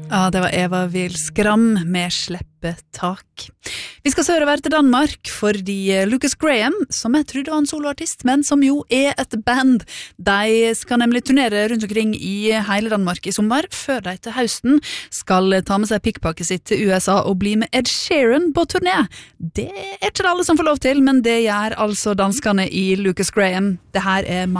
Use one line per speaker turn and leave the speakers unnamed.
Ja, det var Eva Wilskram med Sleppetak. Vi skal sørover til Danmark, fordi Lucas Graham, som jeg trodde var en soloartist, men som jo et band, de skal nemlig turnere rundt omkring i hele Danmark i sommer, før de til høsten skal ta med seg pikkpakket sitt til USA og bli med Ed Sheeran på turné. Det ikke alle som får lov til, men det gjør altså danskene i Lucas Graham. Det her